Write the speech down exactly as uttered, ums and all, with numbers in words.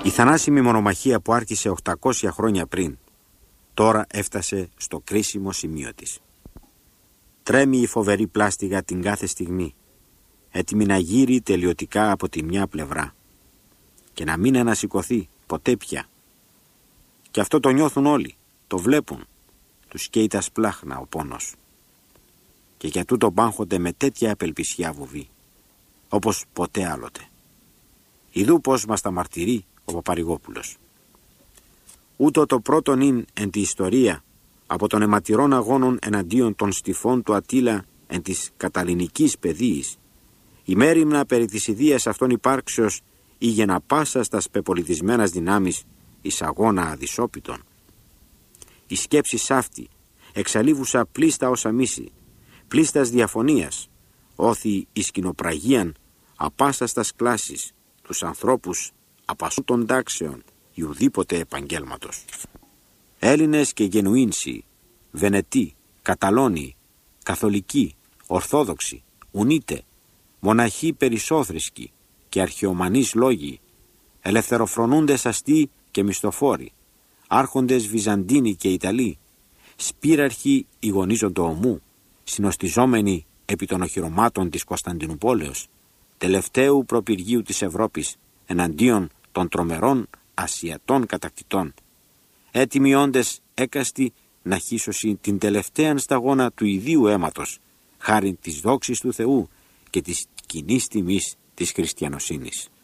Η θανάσιμη μονομαχία που άρχισε οκτακόσια χρόνια πριν, τώρα έφτασε στο κρίσιμο σημείο της. Τρέμει η φοβερή πλάστιγα την κάθε στιγμή, έτοιμη να γύρει τελειωτικά από τη μια πλευρά και να μην ανασηκωθεί ποτέ πια. Και αυτό το νιώθουν όλοι, το βλέπουν, τους καίει τα σπλάχνα ο πόνος. Και για τούτο μπάγχονται με τέτοια απελπισιά βουβή, όπως ποτέ άλλοτε. Ιδού πως μας τα μαρτυρεί ο Παπαρηγόπουλος. Ούτω το πρώτον ειν εν τη ιστορία από των αιματηρών αγώνων εναντίον των στιφών του Ατήλα εν της καταληνικής παιδείας, η μέριμνα περί της ιδείας αυτών υπάρξεως ήγαινα πάσα στας πεπολιτισμένας δυνάμεις εις αγώνα αδυσόπιτον. Η σκέψη σάφτη εξαλείβουσα πλήστα όσα μίση, πλήστας διαφωνίας, όθη εις κοινοπραγίαν απάσαστας κλάσης, τους ανθρώπους απασού των τάξεων ή ουδήποτε επαγγέλματος. Έλληνες και Γενουίνσοι, Βενετοί, Καταλώνοι, Καθολικοί, Ορθόδοξοι, Ουνίτε, μοναχοί περισσόθρησκοι και αρχαιομανείς λόγοι, ελευθεροφρονούντες αστεί και μισθοφόροι, άρχοντες Βυζαντίνοι και Ιταλοί, σπήραρχοι ηγονίζοντο ομού, συνοστιζόμενοι επί των οχυρωμάτων της Κωνσταντινουπόλεως, τελευταίου προπυργίου της Ευρώπης εναντίον των τρομερών Ασιατών κατακτητών, έτοιμοι όντες έκαστη να χύσωση την τελευταία σταγόνα του ιδίου αίματος, χάριν της δόξης του Θεού και της κοινής τιμής της χριστιανοσύνης.